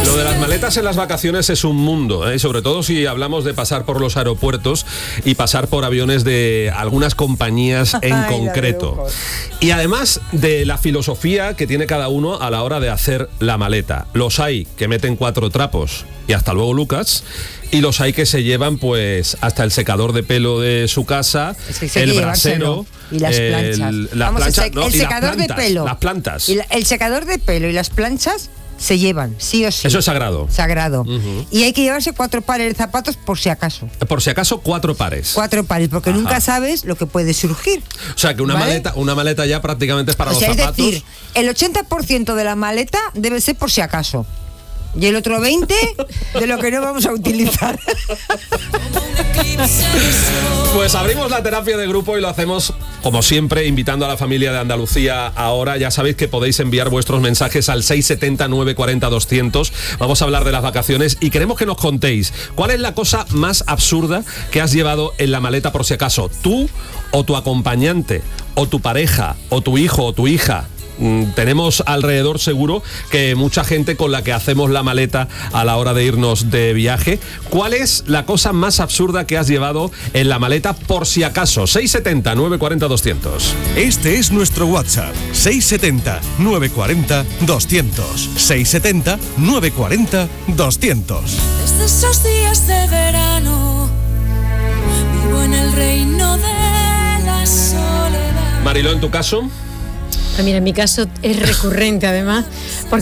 Lo de las maletas en las vacaciones es un mundo, ¿eh? Sobre todo si hablamos de pasar por los aeropuertos y pasar por aviones de algunas compañías en concreto. Y además de la filosofía que tiene cada uno a la hora de hacer la maleta. Los hay que meten 4 trapos y hasta luego, Lucas. Y los hay que se llevan pues hasta el secador de pelo de su casa, el brasero y las planchas. El secador de pelo. Las plantas. El secador de pelo y las planchas se llevan, sí o sí. Eso es sagrado. Sagrado. Y hay que llevarse 4 pares de zapatos por si acaso. Por si acaso 4 pares. 4 pares, porque nunca sabes lo que puede surgir. O sea que una maleta ya prácticamente es para los zapatos. Es decir, el 80% de la maleta debe ser por si acaso. Y el otro 20% de lo que no vamos a utilizar. Pues abrimos la terapia de grupo y lo hacemos, como siempre, invitando a la familia de Andalucía ahora. Ya sabéis que podéis enviar vuestros mensajes al 670-940-200. Vamos a hablar de las vacaciones y queremos que nos contéis cuál es la cosa más absurda que has llevado en la maleta por si acaso. Tú o tu acompañante, o tu pareja, o tu hijo o tu hija. Tenemos alrededor seguro que mucha gente con la que hacemos la maleta a la hora de irnos de viaje. ¿Cuál es la cosa más absurda que has llevado en la maleta por si acaso? 670-940-200. Este es nuestro WhatsApp, 670-940-200. 670-940-200. Desde esos días de verano vivo en el reino de la soledad. Mariló, ¿en tu caso? Pues mira, en mi caso es recurrente además, porque